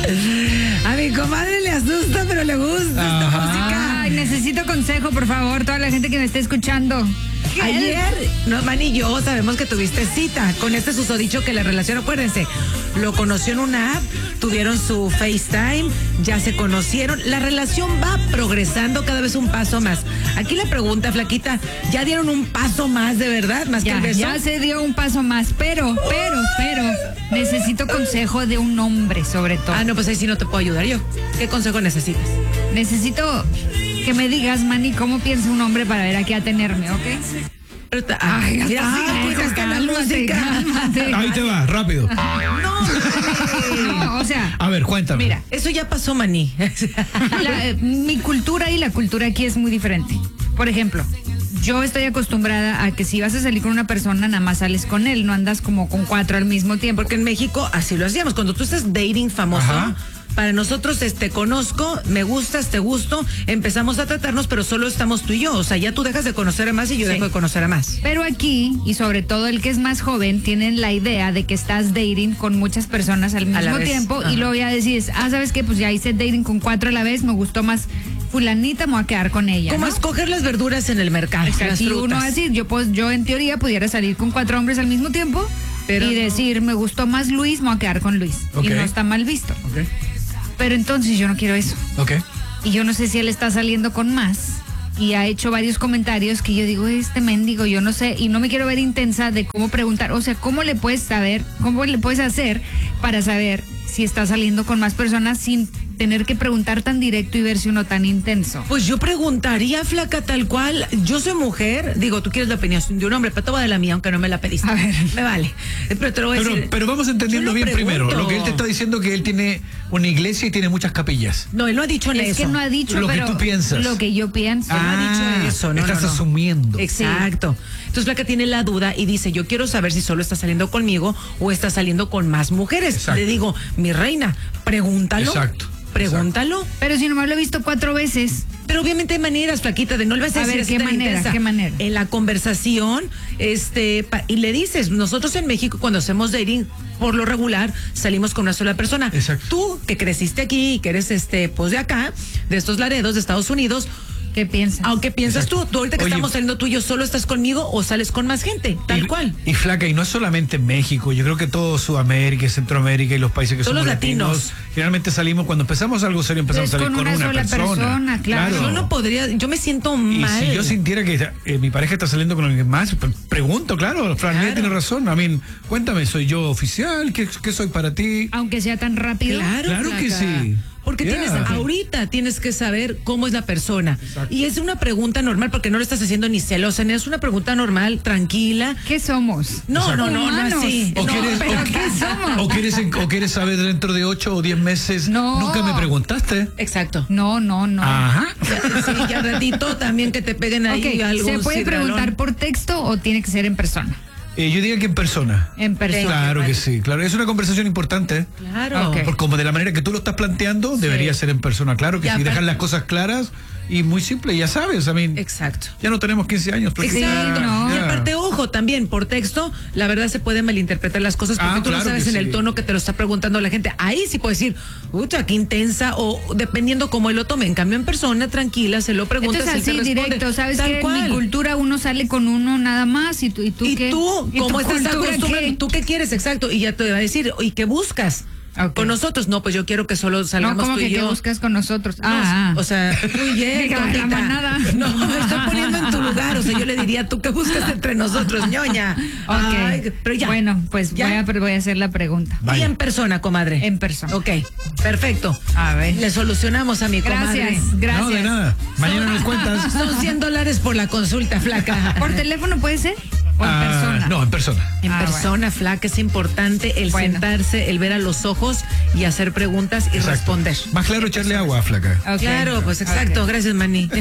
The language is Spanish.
A mi comadre le asusta, pero le gusta esta música. Ay, necesito consejo, por favor, toda la gente que me esté escuchando. Ayer, Manny y yo sabemos que tuviste cita con este susodicho que la relación, acuérdense, lo conoció en una app, tuvieron su FaceTime, ya se conocieron, la relación va progresando cada vez un paso más. Aquí la pregunta, flaquita, ¿ya dieron un paso más de verdad? ¿Más que el beso? Ya se dio un paso más, pero, necesito consejo de un hombre, sobre todo. Ah, no, pues ahí sí no te puedo ayudar yo. ¿Qué consejo necesitas? Necesito que me digas, Manny, cómo piensa un hombre para ver a qué atenerme, ¿ok? Pero mira, sigue pues, la música. Ahí te va, rápido. No, o sea. A ver, cuéntame. Mira, eso ya pasó, Manny. Mi cultura y la cultura aquí es muy diferente. Por ejemplo, yo estoy acostumbrada a que si vas a salir con una persona, nada más sales con él, no andas como con 4 al mismo tiempo. Porque en México así lo hacíamos. Cuando tú estás dating famoso, Ajá. para nosotros te conozco, me gustas, te gusto, empezamos a tratarnos, pero solo estamos tú y yo. O sea, ya tú dejas de conocer a más y yo dejo de conocer a más. Pero aquí, y sobre todo el que es más joven, tienen la idea de que estás dating con muchas personas al mismo tiempo. Ajá. Y luego ya decís, ¿sabes qué? Pues ya hice dating con 4 a la vez, me gustó más fulanita, me voy a quedar con ella. Como escoger las verduras en el mercado. Exacto. Y uno así, yo en teoría pudiera salir con 4 hombres al mismo tiempo, pero y decir, me gustó más Luis, me voy a quedar con Luis. Okay. Y no está mal visto. Okay. Pero entonces yo no quiero eso. Ok. Y yo no sé si él está saliendo con más. Y ha hecho varios comentarios que yo digo, este mendigo, yo no sé. Y no me quiero ver intensa de cómo preguntar. O sea, ¿cómo le puedes hacer para saber si está saliendo con más personas sin tener que preguntar tan directo y verse uno tan intenso? Pues yo preguntaría, flaca, tal cual. Yo soy mujer, digo, tú quieres la opinión de un hombre, pero te voy a dar la mía, aunque no me la pediste. A ver. Me vale. Pero te lo voy a decir. Pero vamos entendiendo bien primero. Lo que él te está diciendo que él tiene una iglesia y tiene muchas capillas. No, él no ha dicho eso. Es que no ha dicho, lo pero que tú piensas. Lo que yo pienso. No ha dicho eso, no. Estás asumiendo. Exacto. Entonces Flaca tiene la duda y dice, yo quiero saber si solo está saliendo conmigo o está saliendo con más mujeres. Exacto. Le digo, mi reina, pregúntalo. Exacto. Pregúntalo. Pero si nomás lo he visto 4 veces. Pero obviamente hay maneras, flaquita, de no le vas a decir ver, ¿qué manera? En la conversación, y le dices, nosotros en México cuando hacemos dating, por lo regular, salimos con una sola persona. Exacto. Tú, que creciste aquí y que eres pues de acá, de estos Laredos, de Estados Unidos, ¿qué piensas? aunque piensas Exacto. tú ahorita que Oye, estamos saliendo tú y yo, ¿solo estás conmigo o sales con más gente? Tal cual. Y flaca, y no es solamente en México, yo creo que todo Sudamérica, Centroamérica y los países que Todos somos los latinos. generalmente salimos, cuando empezamos algo serio, empezamos a salir con una sola persona, claro. Yo no podría, yo me siento Y mal. si yo sintiera que mi pareja está saliendo con alguien más, pregunto, claro, Fran tiene razón. Cuéntame, ¿soy yo oficial? ¿Qué soy para ti? Aunque sea tan rápido. Claro que flaca. sí. Porque ahorita tienes que saber cómo es la persona. Exacto. Y es una pregunta normal, porque no lo estás haciendo ni celosa, es una pregunta normal, tranquila. ¿Qué somos? No, Humanos. así. ¿O ¿qué somos? o quieres saber dentro de 8 o 10 meses? No. Nunca me preguntaste. Exacto. No. Ajá. Sí, y al ratito también que te peguen ahí Ok, algo. ¿se puede preguntar por texto o tiene que ser en persona? Yo diría que en persona. En persona. Claro que sí, claro. Es una conversación importante. Claro. Ok. Porque como de la manera que tú lo estás planteando, debería ser en persona. Claro que Ya, sí, dejar pero- las cosas claras y muy simple, ya sabes. Exacto. Ya no tenemos 15 años. Exacto. no. Y aparte, ojo, también por texto, la verdad se pueden malinterpretar las cosas porque tú no claro sabes que en el sí. tono que te lo está preguntando la gente. Ahí sí puedes decir, pucha, qué intensa, o dependiendo cómo él lo tome. En cambio, en persona, tranquila, se lo preguntas. Entonces él te así responde. directo, ¿sabes Tal qué? En cual. mi cultura uno sale con uno nada más y tú ¿Y qué? tú, ¿Y tu cómo estás cultura acostumbrado? qué? ¿Tú qué quieres? Exacto. Y ya te va a decir, ¿y qué buscas? Ok. Con nosotros, no, pues yo quiero que solo salgamos No, ¿cómo tú y que yo. buscas con nosotros? No, o sea, muy bien, Diga, la tontita. manada. No, me estoy poniendo en tu lugar. O sea, yo le diría, ¿tú qué buscas entre nosotros, ñoña? Ok. Ay, pero ya. Bueno, pues ¿Ya? voy a hacer la pregunta. Y Vaya. en persona, comadre. En persona. Ok, perfecto. A ver. Le solucionamos a mi comadre. Gracias. No, de nada. Mañana nos cuentas. Son $100 por la consulta, flaca. ¿Por teléfono puede ser? ¿O en persona? No, en persona. En Ah, persona, flaca, es importante el Bueno. sentarse, el ver a los ojos y hacer preguntas y Exacto. responder. Más claro echarle agua, flaca. Ok. Claro, pues exacto. Ok. Gracias, Manny.